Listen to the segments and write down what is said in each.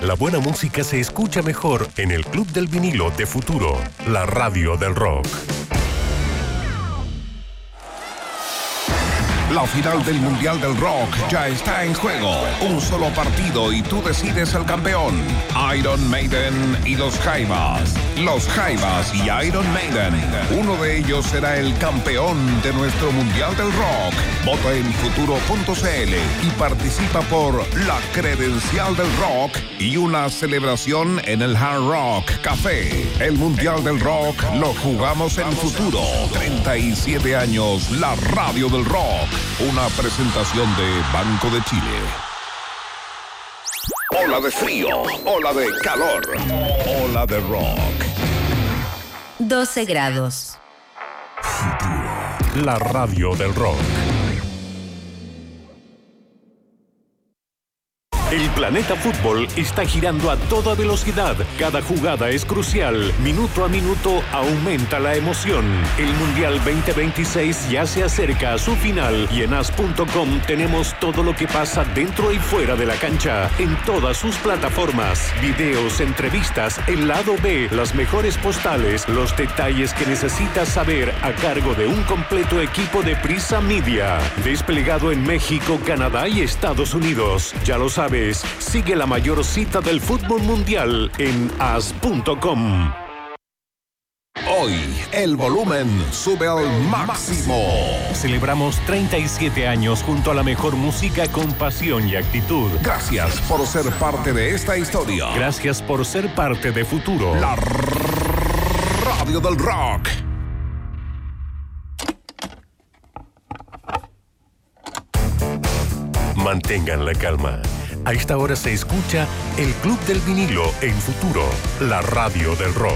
La buena música se escucha mejor en el Club del Vinilo de Futuro, la radio del rock. La final del Mundial del Rock ya está en juego. Un solo partido y tú decides el campeón. Iron Maiden y los Jaivas. Los Jaivas y Iron Maiden. Uno de ellos será el campeón de nuestro Mundial del Rock. Vota en futuro.cl y participa por la credencial del rock y una celebración en el Hard Rock Café. El Mundial del Rock lo jugamos en Futuro. 37 años, la radio del rock. Una presentación de Banco de Chile. Ola de frío, ola de calor, ola de rock. 12 grados. La radio del rock. El planeta fútbol está girando a toda velocidad. Cada jugada es crucial. Minuto a minuto aumenta la emoción. El Mundial 2026 ya se acerca a su final y en as.com tenemos todo lo que pasa dentro y fuera de la cancha, en todas sus plataformas. Videos, entrevistas, el lado B, las mejores postales, los detalles que necesitas saber a cargo de un completo equipo de Prisa Media. Desplegado en México, Canadá y Estados Unidos. Ya lo sabes. Sigue la mayor cita del fútbol mundial en as.com. Hoy el volumen sube al máximo. Celebramos 37 años junto a la mejor música con pasión y actitud. Gracias por ser parte de esta historia. Gracias por ser parte de Futuro. La radio del rock. Mantengan la calma. A esta hora se escucha el Club del Vinilo en Futuro, la radio del rock.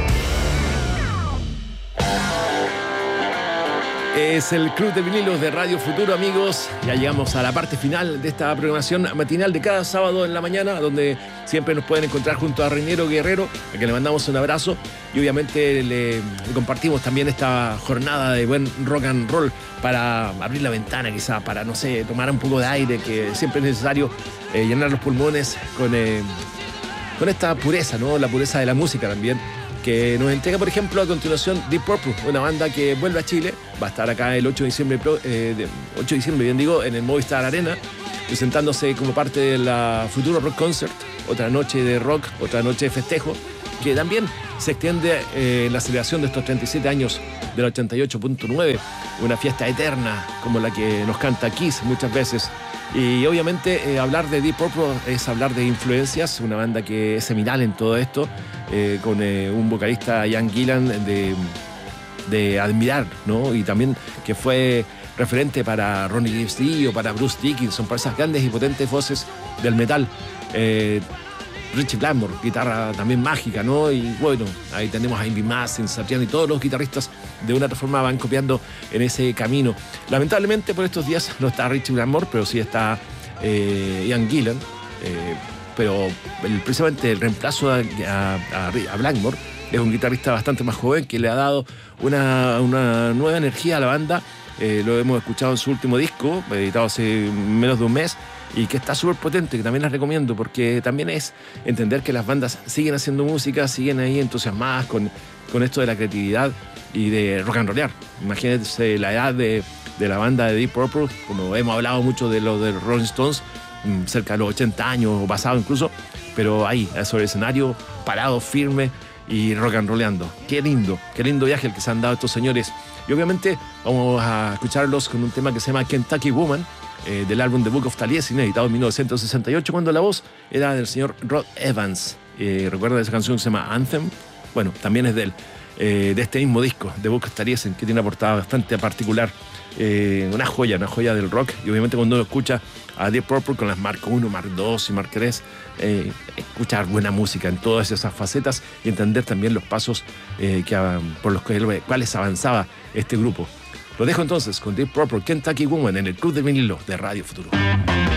Es el Club de Vinilos de Radio Futuro, amigos. Ya llegamos a la parte final de esta programación matinal de cada sábado en la mañana, donde siempre nos pueden encontrar junto a Reiniero Guerrero, a quien le mandamos un abrazo. Y obviamente le compartimos también esta jornada de buen rock and roll para abrir la ventana, quizá, para, no sé, tomar un poco de aire, que siempre es necesario llenar los pulmones con esta pureza, ¿no? La pureza de la música también, que nos entrega, por ejemplo, a continuación Deep Purple, una banda que vuelve a Chile, va a estar acá el 8 de diciembre, en el Movistar Arena, presentándose como parte de la Futuro Rock Concert, otra noche de rock, otra noche de festejo, que también se extiende en la celebración de estos 37 años del 88.9, una fiesta eterna como la que nos canta Kiss muchas veces. Y obviamente hablar de Deep Purple es hablar de influencias, una banda que es seminal en todo esto, con un vocalista, Ian Gillan, de admirar, ¿no? Y también que fue referente para Ronnie James Dio, para Bruce Dickinson, para esas grandes y potentes voces del metal. Richie Blackmore, guitarra también mágica, ¿no? Y bueno, ahí tenemos a Yngwie Malmsteen, Satriani y todos los guitarristas de una otra forma van copiando en ese camino. Lamentablemente por estos días no está Richie Blackmore, pero sí está Ian Gillan, pero precisamente el reemplazo a Blackmore es un guitarrista bastante más joven que le ha dado una nueva energía a la banda. Lo hemos escuchado en su último disco, editado hace menos de un mes, y que está súper potente, que también las recomiendo, porque también es entender que las bandas siguen haciendo música, siguen ahí entusiasmadas con esto de la creatividad y de rock and rollear. Imagínense la edad de la banda de Deep Purple, como hemos hablado mucho de los de Rolling Stones, cerca de los 80 años o pasado incluso, pero ahí, sobre el escenario, parado, firme y rock and rolleando. Qué lindo viaje el que se han dado estos señores. Y obviamente vamos a escucharlos con un tema que se llama Kentucky Woman, del álbum The Book of Taliesin, editado en 1968, cuando la voz era del señor Rod Evans. ¿Recuerda esa canción que se llama Anthem? Bueno, también es de este mismo disco, The Book of Taliesin, que tiene una portada bastante particular. Una joya del rock. Y obviamente cuando uno escucha a Deep Purple con las Mark I, Mark II y Mark III, escuchar buena música en todas esas facetas y entender también los pasos por los cuales avanzaba este grupo. Lo dejo entonces con Deep Purple, Kentucky Woman, en el Club de Vinilo de Radio Futuro.